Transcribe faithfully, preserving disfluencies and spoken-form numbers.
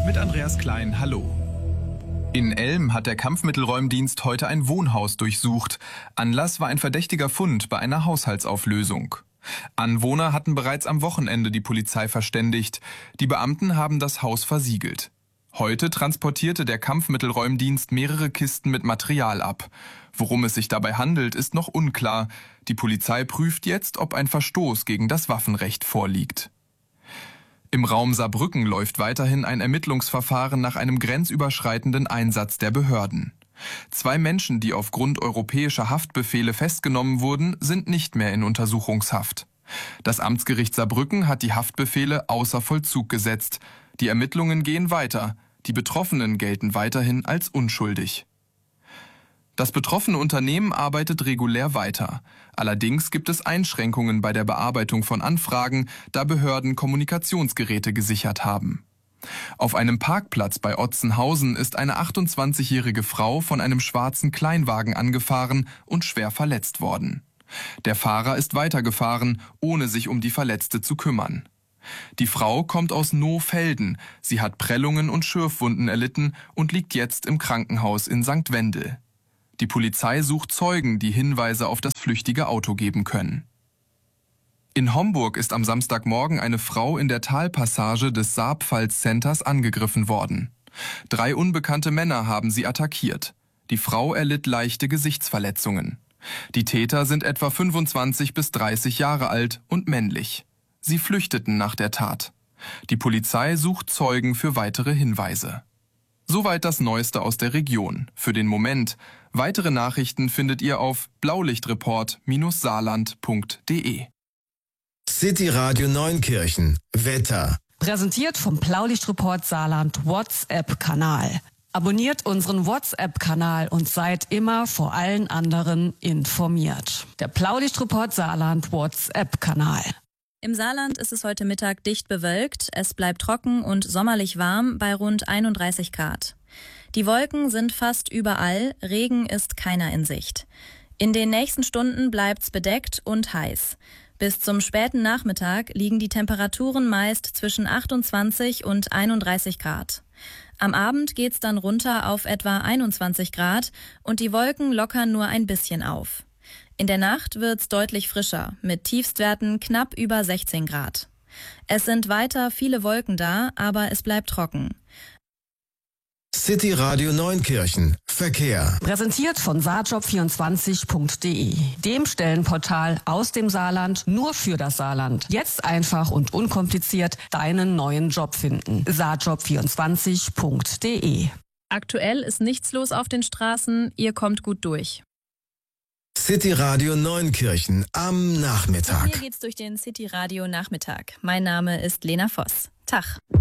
Mit Andreas Klein, hallo. In Elm hat der Kampfmittelräumdienst heute ein Wohnhaus durchsucht. Anlass war ein verdächtiger Fund bei einer Haushaltsauflösung. Anwohner hatten bereits am Wochenende die Polizei verständigt. Die Beamten haben das Haus versiegelt. Heute transportierte der Kampfmittelräumdienst mehrere Kisten mit Material ab. Worum es sich dabei handelt, ist noch unklar. Die Polizei prüft jetzt, ob ein Verstoß gegen das Waffenrecht vorliegt. Im Raum Saarbrücken läuft weiterhin ein Ermittlungsverfahren nach einem grenzüberschreitenden Einsatz der Behörden. Zwei Menschen, die aufgrund europäischer Haftbefehle festgenommen wurden, sind nicht mehr in Untersuchungshaft. Das Amtsgericht Saarbrücken hat die Haftbefehle außer Vollzug gesetzt. Die Ermittlungen gehen weiter. Die Betroffenen gelten weiterhin als unschuldig. Das betroffene Unternehmen arbeitet regulär weiter. Allerdings gibt es Einschränkungen bei der Bearbeitung von Anfragen, da Behörden Kommunikationsgeräte gesichert haben. Auf einem Parkplatz bei Otzenhausen ist eine achtundzwanzigjährige Frau von einem schwarzen Kleinwagen angefahren und schwer verletzt worden. Der Fahrer ist weitergefahren, ohne sich um die Verletzte zu kümmern. Die Frau kommt aus Nohfelden. Sie hat Prellungen und Schürfwunden erlitten und liegt jetzt im Krankenhaus in Sankt Wendel. Die Polizei sucht Zeugen, die Hinweise auf das flüchtige Auto geben können. In Homburg ist am Samstagmorgen eine Frau in der Talpassage des Saarpfalz-Centers angegriffen worden. Drei unbekannte Männer haben sie attackiert. Die Frau erlitt leichte Gesichtsverletzungen. Die Täter sind etwa fünfundzwanzig bis dreißig Jahre alt und männlich. Sie flüchteten nach der Tat. Die Polizei sucht Zeugen für weitere Hinweise. Soweit das Neueste aus der Region. Für den Moment. Weitere Nachrichten findet ihr auf blaulichtreport Bindestrich saarland Punkt de. City Radio Neunkirchen. Wetter. Präsentiert vom Blaulichtreport Saarland WhatsApp-Kanal. Abonniert unseren WhatsApp-Kanal und seid immer vor allen anderen informiert. Der Blaulichtreport Saarland WhatsApp-Kanal. Im Saarland ist es heute Mittag dicht bewölkt. Es bleibt trocken und sommerlich warm bei rund einunddreißig Grad. Die Wolken sind fast überall, Regen ist keiner in Sicht. In den nächsten Stunden bleibt's bedeckt und heiß. Bis zum späten Nachmittag liegen die Temperaturen meist zwischen achtundzwanzig und einunddreißig Grad. Am Abend geht's dann runter auf etwa einundzwanzig Grad und die Wolken lockern nur ein bisschen auf. In der Nacht wird's deutlich frischer, mit Tiefstwerten knapp über sechzehn Grad. Es sind weiter viele Wolken da, aber es bleibt trocken. City Radio Neunkirchen. Verkehr. Präsentiert von saarjob vierundzwanzig Punkt de, dem Stellenportal aus dem Saarland nur für das Saarland. Jetzt einfach und unkompliziert deinen neuen Job finden. saarjob vierundzwanzig Punkt de. Aktuell ist nichts los auf den Straßen, ihr kommt gut durch. City Radio Neunkirchen am Nachmittag. Hier geht's durch den City Radio Nachmittag. Mein Name ist Lena Voss. Tag.